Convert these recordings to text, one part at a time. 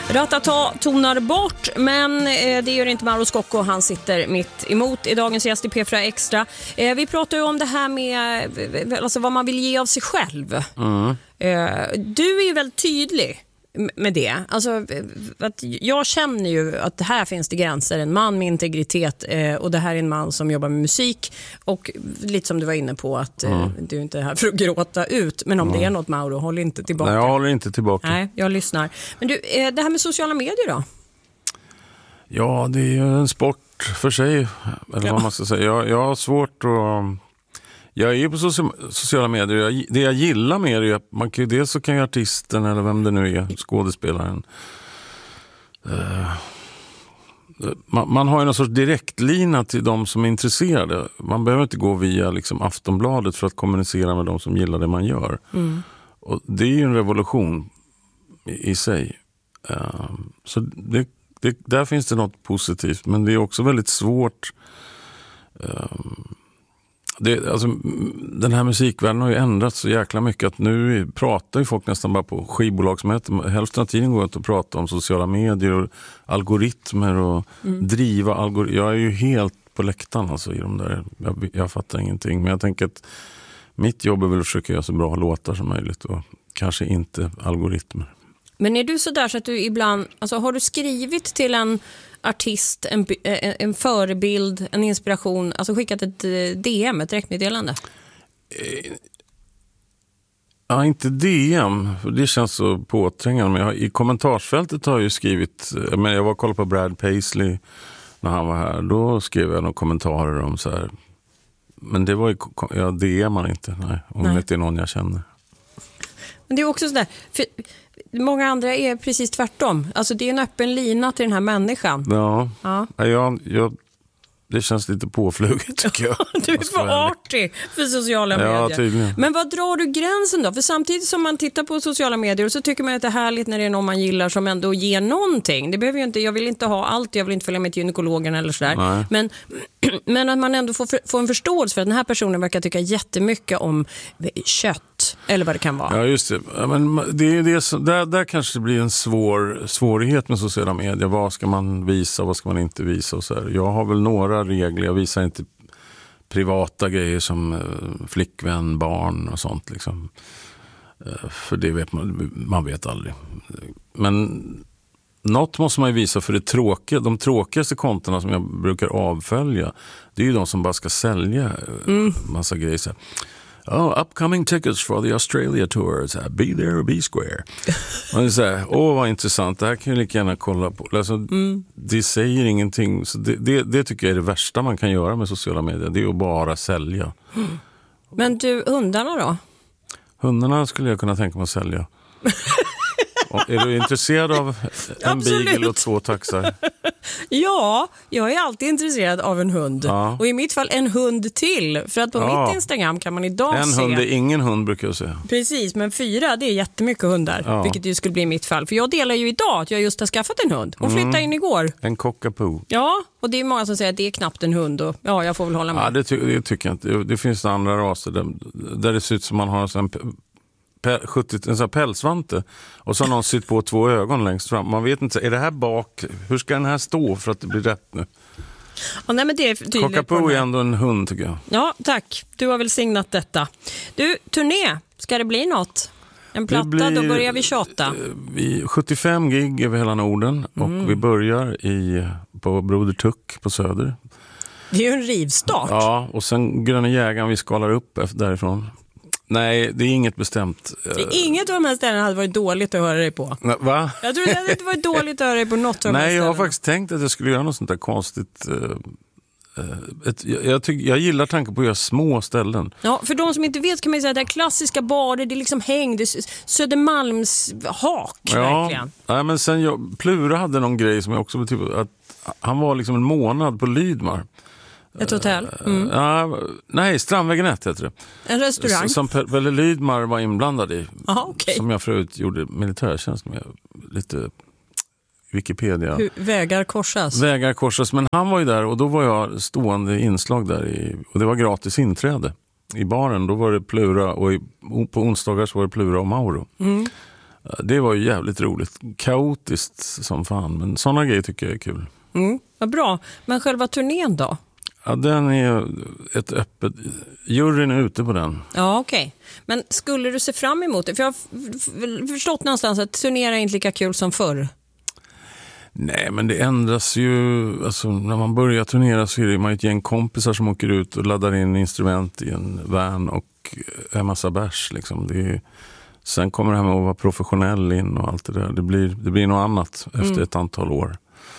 Ratata tonar bort, men det gör inte Mauro Scocco. Han sitter mitt emot i dagens gäst i P4 Extra. Vi pratar ju om det här med alltså vad man vill ge av sig själv. Du är ju väldigt tydlig med det. Alltså, att jag känner ju att det här finns det gränser. En man med integritet och det här är en man som jobbar med musik. Och lite som du var inne på att du inte är här för att gråta ut. Men om det är något, Mauro, håll inte tillbaka. Nej, jag håller inte tillbaka. Nej, jag lyssnar. Men du, det här med sociala medier då? Ja, det är ju en sport för sig. Eller vad man ska säga. Jag har svårt att... Jag är på sociala medier. Det jag gillar med är att man kan, dels så kan ju artisten eller vem det nu är, skådespelaren. Man har ju någon sorts direktlina till de som är intresserade. Man behöver inte gå via liksom Aftonbladet för att kommunicera med de som gillar det man gör. Och det är ju en revolution i sig. Så där finns det något positivt. Men det är också väldigt svårt... Alltså, den här musikvärlden har ju ändrats så jäkla mycket att nu pratar ju folk nästan bara på skivbolagsmöten. Hälften av tiden går att prata om sociala medier och algoritmer och driva algoritmer. Jag är ju helt på läktaren alltså, i de där. Jag fattar ingenting, men jag tänker att mitt jobb är väl att försöka göra så bra låtar som möjligt och kanske inte algoritmer. Men är du så där så att du ibland, alltså har du skrivit till en artist, en förebild, en inspiration, alltså skickat ett DM, ett direktmeddelande? Ja, inte DM, det känns så påträngande, men i kommentarsfältet har jag ju skrivit, men jag var och kollade på Brad Paisley när han var här, då skrev jag några kommentarer om så här, men det var ju, jag DMar inte, om det inte är någon jag känner. Men det är också sådär, för många andra är precis tvärtom. Alltså det är en öppen lina till den här människan. Ja. Det känns lite påfluget tycker jag. Du är för artig för sociala medier. Ja, tydligen. Men vad drar du gränsen då? För samtidigt som man tittar på sociala medier så tycker man att det är härligt när det är någon man gillar som ändå ger någonting. Det behöver ju inte, jag vill inte ha allt, jag vill inte följa med till gynekologen eller sådär. Men att man ändå får en förståelse för att den här personen verkar tycka jättemycket om kött eller vad det kan vara. Ja, just det. Ja, men där kanske det blir en svårighet med sociala medier. Vad ska man visa, vad ska man inte visa och så här. Jag har väl några regler. Jag visar inte privata grejer som flickvän, barn och sånt liksom. För det vet man vet aldrig. Men något måste man ju visa för de tråkigaste kontona som jag brukar avfölja, det är ju de som bara ska sälja massa grejer så här. Upcoming tickets for the Australia tours. Be there or be square. Man är så här, vad intressant. Det här kan jag lika gärna kolla på. Alltså, det säger ingenting. Så det tycker jag är det värsta man kan göra med sociala medier. Det är att bara sälja. Men du, hundarna då? Hundarna skulle jag kunna tänka mig att sälja. Är du intresserad av en beagle och 2 taxar? Ja, jag är alltid intresserad av en hund. Ja. Och i mitt fall en hund till. För att på mitt Instagram kan man idag en se... hund är ingen hund brukar jag säga. Precis, men 4 det är jättemycket hundar. Ja. Vilket ju skulle bli i mitt fall. För jag delar ju idag att jag just har skaffat en hund. Och flyttade in igår. En cockapoo. Ja, och det är många som säger att det är knappt en hund. Och jag får väl hålla med. Ja, det tycker jag inte. Det finns andra raser där det ser ut som man har en sån här pälsvante och så har någon sytt på 2 ögon längst fram. Man vet inte, är det här bak? Hur ska den här stå för att det blir rätt nu? Nej, men det är tydligt. Cockapoo är ändå en hund tycker jag. Ja, tack. Du har väl signat detta. Du, turné. Ska det bli något? En platta, då börjar vi 28. 75 gig över hela Norden och vi börjar på Broder Tuck på Söder. Det är ju en rivstart. Ja, och sen Gröna Jägaren vi skalar upp därifrån. Nej, det är inget bestämt. Det är inget av de här ställena hade varit dåligt att höra dig på. Va? Jag tror det hade inte varit dåligt att höra dig på något av de här Nej, jag har ställena. faktiskt tänkt att jag skulle göra något sånt där konstigt. Jag gillar tanken på att göra små ställen. Ja, för de som inte vet kan man ju säga att det är klassiska barer, det är liksom hängde Södermalms hak, verkligen. Ja, men sen Plura hade någon grej som jag också betyder att han var liksom en månad på Lydmar. Ett hotell? Nej, Strandvägen 1 heter det. En restaurang? Som Pelle Lydmar var inblandad i. Aha, okay. Som jag förut gjorde militärtjänst med. Lite Wikipedia. Vägar korsas. Men han var ju där och då var jag stående inslag där. Och det var gratis inträde i baren. Då var det Plura och på onsdagar så var det Plura och Mauro. Det var ju jävligt roligt. Kaotiskt som fan, men sådana grejer tycker jag är kul. Vad bra. Men själva turnén då? Ja, den är ett öppet... Juryn är ute på den. Ja, okej. Men skulle du se fram emot det? För jag har förstått någonstans att turnera är inte lika kul som förr. Nej, men det ändras ju. Alltså, när man börjar turnera så är det man ett gäng kompisar som åker ut och laddar in instrument i en van och en massa bärs. Liksom. Sen kommer det här med att vara professionell in och allt det där. Det blir något annat efter ett antal år.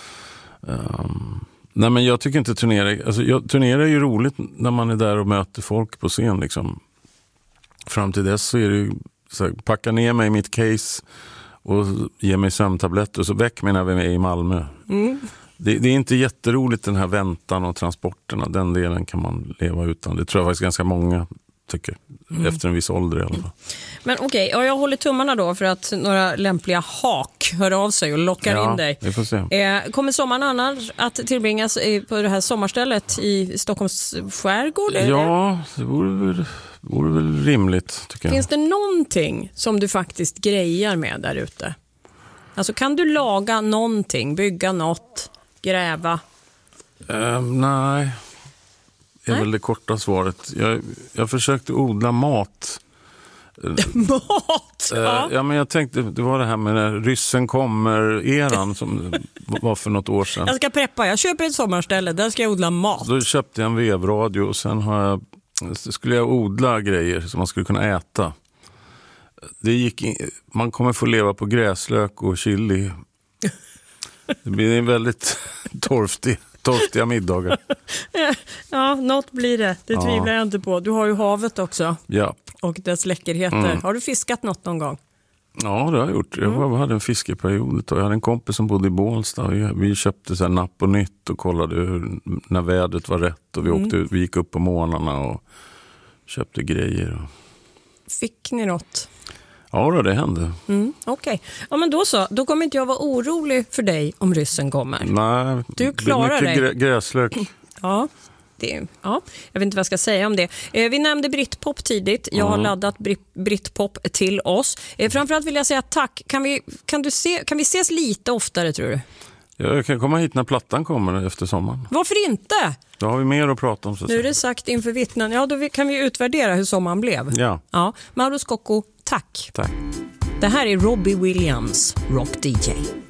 Nej, men jag tycker inte turnera... Alltså, turnera är ju roligt när man är där och möter folk på scen. Liksom. Fram till dess så är det ju så här, packa ner mig i mitt case och ge mig sömntabletter och så väck mig när vi är i Malmö. Det är inte jätteroligt den här väntan och transporterna. Den delen kan man leva utan. Det tror jag faktiskt ganska många tycker. Efter en viss ålder i alla fall. Men okej, jag håller tummarna då för att några lämpliga hak hör av sig och lockar in dig. Vi får se. Kommer sommaren annars att tillbringas på det här sommarstället i Stockholms skärgård? Ja, det vore väl rimligt tycker jag. Finns det någonting som du faktiskt grejar med där ute? Alltså kan du laga någonting, bygga något, gräva? Nej. Det är väl det korta svaret. Jag försökte odla mat. Mat? Ja, men jag tänkte, det var det här med när ryssen kommer-eran som var för något år sedan. Jag ska preppa, jag köper ett sommarställe, där ska jag odla mat. Då köpte jag en vevradio och sen skulle jag odla grejer som man skulle kunna äta. Man kommer få leva på gräslök och chili. Det blir en väldigt torftiga middagar. Ja, något blir det. Det tvivlar jag inte på. Du har ju havet också. Ja. Och dess läckerheter. Har du fiskat något någon gång? Ja, det har jag gjort. Jag hade en fiskeperiod. Jag hade en kompis som bodde i Bålsta. Vi köpte så här napp och nytt och kollade när vädret var rätt. Och vi gick upp på morgnarna och köpte grejer. Fick ni något? Ja, det hände. Okej. Ja, men då så. Då kommer inte jag vara orolig för dig om ryssen kommer. Nej, du klarar det mycket gräslök. Ja. Jag vet inte vad jag ska säga om det. Vi nämnde Britpop tidigt. Jag har laddat Britpop till oss. Framförallt vill jag säga tack. Kan vi ses lite oftare, tror du? Jag kan komma hit när plattan kommer efter sommaren. Varför inte? Då har vi mer att prata om. Nu är det sagt inför vittnen. Ja, då kan vi utvärdera hur sommaren blev. Ja. Mauro Scocco, tack. Tack. Det här är Robbie Williams, Rock DJ.